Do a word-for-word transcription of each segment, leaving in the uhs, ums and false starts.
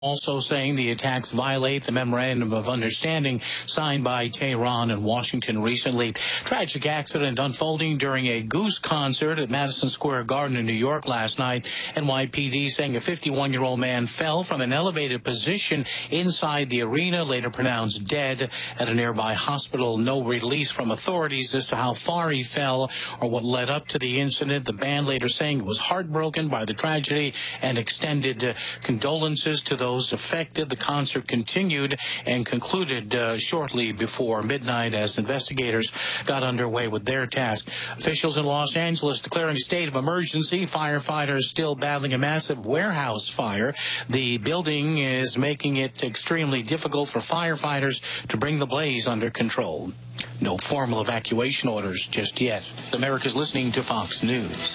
Also saying the attacks violate the memorandum of understanding signed by Tehran and Washington recently. Tragic accident unfolding during a Goose concert at Madison Square Garden in New York last night. N Y P D saying a fifty-one-year-old man fell from an elevated position inside the arena, later pronounced dead at a nearby hospital. No release from authorities as to how far he fell or what led up to the incident. The band later saying it was heartbroken by the tragedy and extended uh, condolences to those Those affected. The concert continued and concluded uh, shortly before midnight as investigators got underway with their task. Officials in Los Angeles declaring a state of emergency. Firefighters still battling a massive warehouse fire. The building is making it extremely difficult for firefighters to bring the blaze under control. No formal evacuation orders just yet. America's listening to Fox News.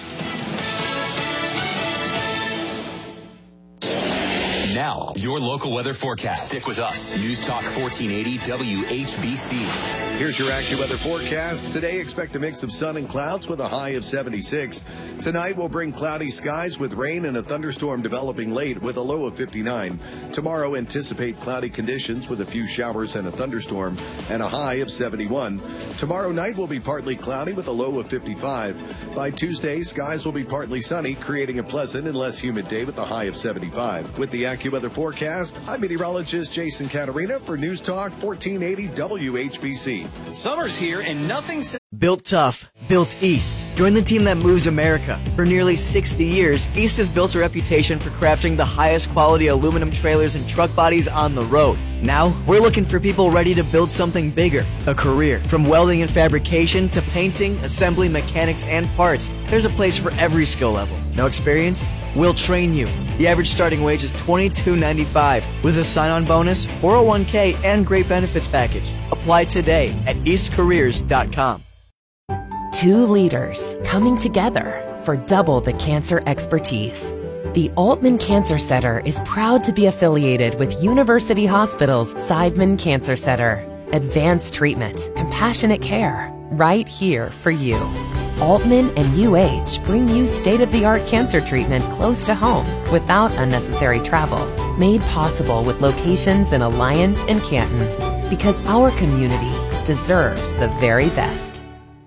Now, your local weather forecast. Stick with us. News Talk fourteen eighty W H B C. Here's your AccuWeather forecast. Today, expect a mix of sun and clouds with a high of seventy-six. Tonight will bring cloudy skies with rain and a thunderstorm developing late with a low of fifty-nine. Tomorrow, anticipate cloudy conditions with a few showers and a thunderstorm and a high of seventy-one. Tomorrow night will be partly cloudy with a low of fifty-five. By Tuesday, skies will be partly sunny, creating a pleasant and less humid day with a high of seventy-five. With the AccuWeather forecast, I'm meteorologist Jason Catarina for News Talk fourteen eighty W H B C. Summer's here and nothing's... Built tough, built East. Join the team that moves America. For nearly sixty years, East has built a reputation for crafting the highest quality aluminum trailers and truck bodies on the road. Now, we're looking for people ready to build something bigger, a career. From welding and fabrication to painting, assembly, mechanics, and parts, there's a place for every skill level. No experience? We'll train you. The average starting wage is twenty-two ninety-five with a sign-on bonus, four oh one k, and great benefits package. Apply today at east careers dot com. Two leaders coming together for double the cancer expertise. The Altman Cancer Center is proud to be affiliated with University Hospital's Seidman Cancer Center. Advanced treatment, compassionate care, right here for you. Altman and U H bring you state-of-the-art cancer treatment close to home without unnecessary travel. Made possible with locations in Alliance and Canton. Because our community deserves the very best.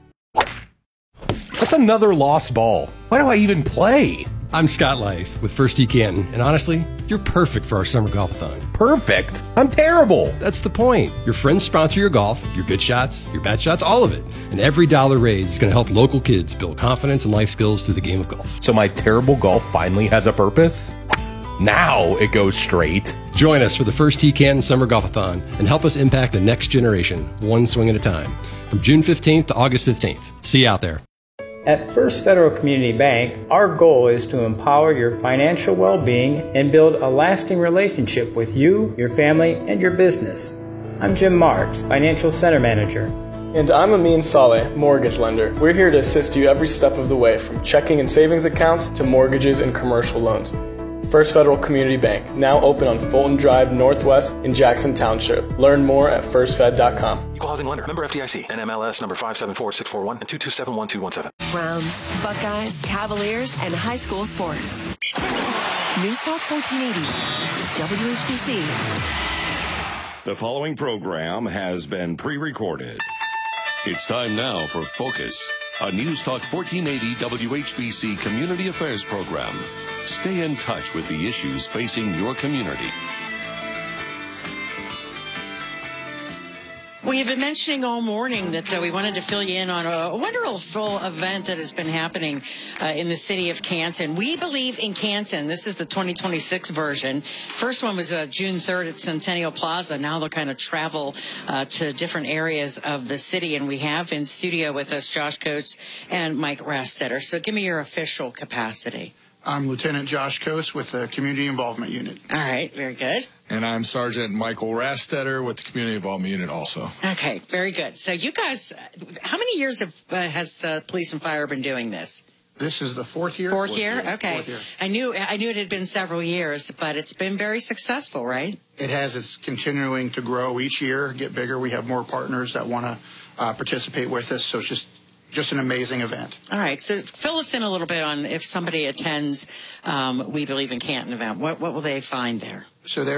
That's another lost ball. Why do I even play? I'm Scott Life with First Tee Canton, and honestly, you're perfect for our summer golf-a-thon. Perfect? I'm terrible. That's the point. Your friends sponsor your golf, your good shots, your bad shots, all of it. And every dollar raised is going to help local kids build confidence and life skills through the game of golf. So my terrible golf finally has a purpose? Now it goes straight. Join us for the First Tee Canton Summer Golf-a-thon and help us impact the next generation, one swing at a time. From June fifteenth to August fifteenth. See you out there. At First Federal Community Bank, our goal is to empower your financial well-being and build a lasting relationship with you, your family, and your business. I'm Jim Marks, Financial Center Manager. And I'm Amin Saleh, Mortgage Lender. We're here to assist you every step of the way, from checking and savings accounts to mortgages and commercial loans. First Federal Community Bank, now open on Fulton Drive Northwest in Jackson Township. Learn more at first fed dot com. Equal Housing Lender, member F D I C, N M L S number five seven four six four one and two two seven one two one seven. Browns, Buckeyes, Cavaliers, and high school sports. News Talk fourteen eighty, W H B C. The following program has been pre-recorded. It's time now for Focus, a News Talk fourteen eighty W H B C Community Affairs program. Stay in touch with the issues facing your community. We have been mentioning all morning that uh, we wanted to fill you in on a wonderful event that has been happening uh, in the city of Canton. We Believe in Canton. This is the twenty twenty-six version. First one was uh, June third at Centennial Plaza. Now they'll kind of travel uh, to different areas of the city. And we have in studio with us Josh Coates and Mike Rastetter. So give me your official capacity. I'm Lieutenant Josh Coates with the Community Involvement Unit. All right, very good. And I'm Sergeant Michael Rastetter with the Community Involvement Unit also. Okay, very good. So you guys, how many years have, uh, has the police and fire been doing this? This is the fourth year. Fourth, fourth year? year? Okay. Fourth year. I knew I knew it had been several years, but it's been very successful, right? It has. It's continuing to grow each year, get bigger. We have more partners that want to uh, participate with us, so it's just Just an amazing event. All right. So fill us in a little bit on if somebody attends um, We Believe in Canton event. What, what will they find there? So there.